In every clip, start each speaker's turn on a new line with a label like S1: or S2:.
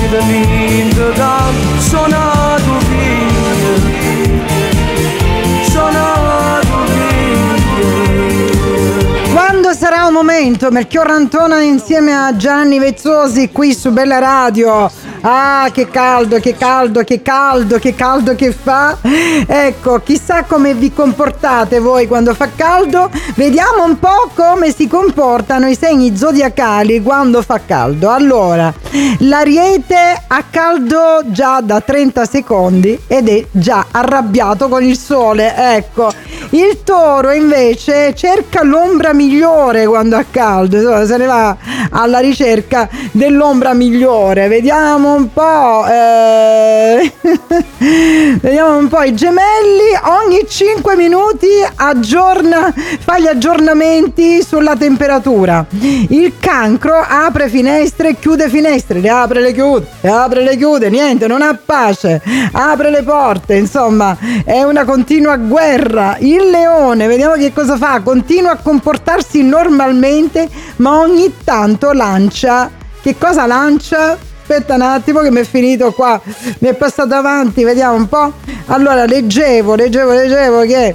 S1: de vinto dan sonato
S2: Quando sarà un momento, Melchiorre Antona insieme a Gianni Vezzosi qui su Bella Radio. Ah, che caldo, che caldo, che caldo, che caldo che fa. Ecco, chissà come vi comportate voi quando fa caldo. Vediamo un po' come si comportano i segni zodiacali quando fa caldo. Allora, l'Ariete ha caldo già da 30 secondi ed è già arrabbiato con il sole, ecco. Il Toro invece cerca l'ombra migliore quando ha caldo, insomma, se ne va alla ricerca dell'ombra migliore. Vediamo un po', vediamo un po' i Gemelli. Ogni 5 minuti fa gli aggiornamenti sulla temperatura. Il Cancro apre finestre e chiude finestre, le apre e le chiude, niente, non ha pace, apre le porte, insomma è una continua guerra. Il Leone, vediamo che cosa fa, continua a comportarsi normalmente ma ogni tanto lancia. Che cosa lancia? Aspetta un attimo che mi è finito qua, mi è passato avanti, vediamo un po'. Allora leggevo che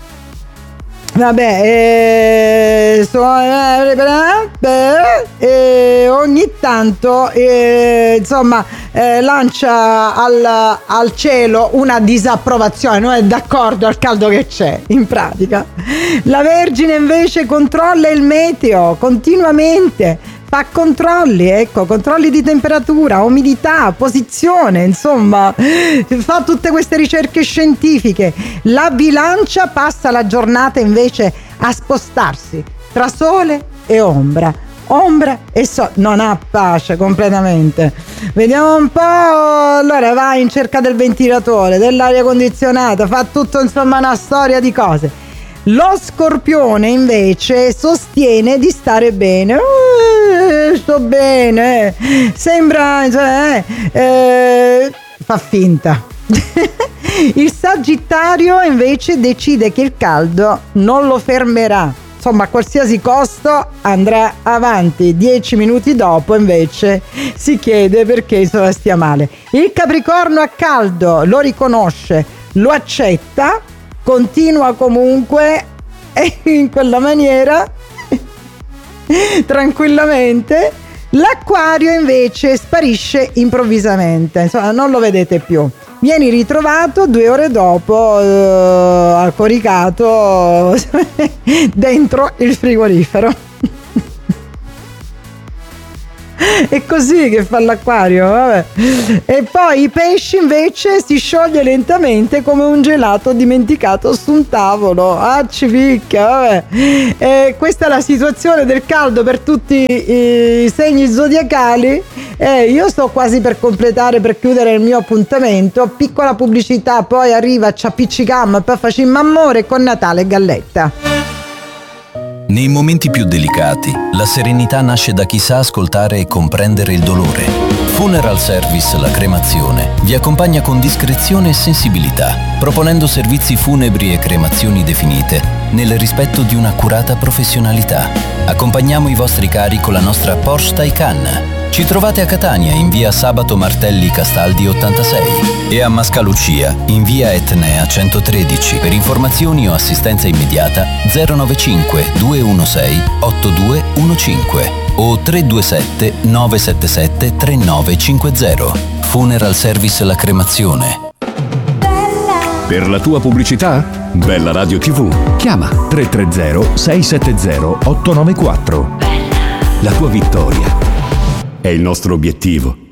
S2: ogni tanto lancia al cielo una disapprovazione, non è d'accordo al caldo che c'è in pratica. La Vergine invece controlla il meteo continuamente, fa controlli di temperatura, umidità, posizione, insomma fa tutte queste ricerche scientifiche. La Bilancia passa la giornata invece a spostarsi tra sole e ombra e non ha pace completamente. Vediamo un po'. Allora va in cerca del ventilatore, dell'aria condizionata, fa tutto, insomma, una storia di cose. Lo Scorpione invece sostiene di stare bene. Sto bene, sembra, fa finta. Il Sagittario invece decide che il caldo non lo fermerà, insomma a qualsiasi costo andrà avanti. 10 minuti dopo invece si chiede perché stia male. Il Capricorno ha caldo, lo riconosce, lo accetta, continua comunque in quella maniera tranquillamente. L'Acquario invece sparisce improvvisamente, insomma non lo vedete più, vieni ritrovato 2 ore dopo coricato dentro il frigorifero. È così che fa l'Acquario, vabbè. E poi i Pesci invece si scioglie lentamente come un gelato dimenticato su un tavolo. Ci picchia, vabbè. E questa è la situazione del caldo per tutti i segni zodiacali. Io sto quasi per chiudere il mio appuntamento. Piccola pubblicità, poi arriva ci appiccicam, poi facciamo amore con Natale e Galletta.
S3: Nei momenti più delicati, la serenità nasce da chi sa ascoltare e comprendere il dolore. Funeral Service La Cremazione vi accompagna con discrezione e sensibilità, proponendo servizi funebri e cremazioni definite nel rispetto di un'accurata professionalità. Accompagniamo i vostri cari con la nostra Porsche Taycan. Ci trovate a Catania in via Sabato Martelli Castaldi 86 e a Mascalucia in via Etnea 113. Per informazioni o assistenza immediata 095 216 8215 o 327 977 3950. Funeral Service La Cremazione.
S4: Per la tua pubblicità? Bella Radio TV. Chiama 330 670 894. La tua vittoria è il nostro obiettivo.